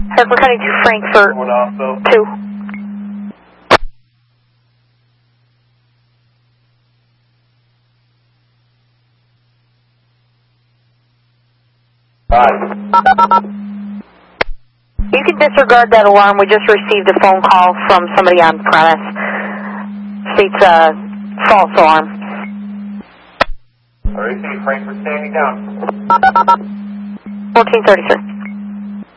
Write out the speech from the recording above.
Hartford County to Frankfurt 2. You can disregard that alarm. We just received a phone call from somebody on premise. States false alarm. RAC Frankfurt standing down. 1433.